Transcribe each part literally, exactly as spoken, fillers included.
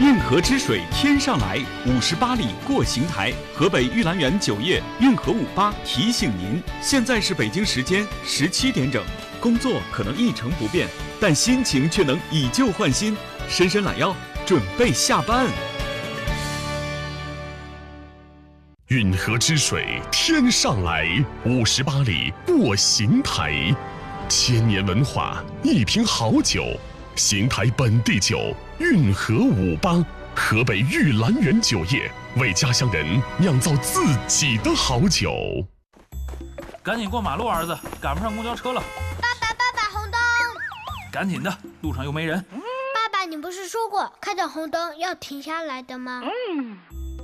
运河之水天上来，五十八里过邢台。河北玉兰园酒业运河五八提醒您，现在是北京时间十七点整。工作可能一成不变，但心情却能以旧换新。伸伸懒腰，准备下班。 运河之水天上来，五十八里过邢台。千年文化，一瓶好酒，邢台本地酒，运河五八，河北玉兰园酒业为家乡人酿造自己的好酒。 赶紧过马路，儿子，赶不上公交车了。 爸爸，爸爸，红灯！ 赶紧的，路上又没人。 爸爸，你不是说过看到红灯要停下来的吗？嗯。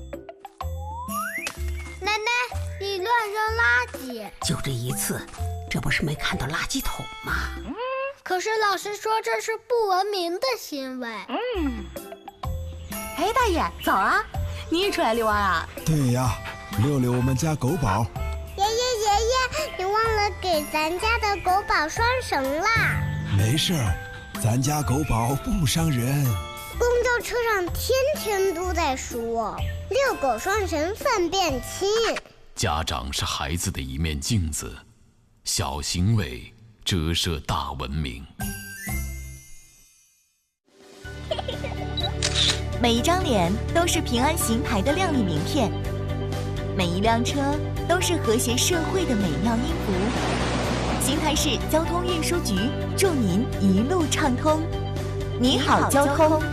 奶奶，你乱扔垃圾！ 就这一次，这不是没看到垃圾桶吗？ 嗯。可是老师说这是不文明的行为。 嗯。哎，大爷，早啊！你也出来遛弯啊？ 对呀，遛遛我们家狗宝。 爷爷爷爷，你忘了给咱家的狗宝拴绳啦。 没事儿，咱家狗宝不伤人。 公交车上天天都在说遛狗拴绳分辨亲。 家长是孩子的一面镜子，小行为折射大文明。 每一张脸都是平安行牌的亮丽名片，每一辆车都是和谐社会的美妙音符。邢台市交通运输局祝您一路畅通。你好，交通。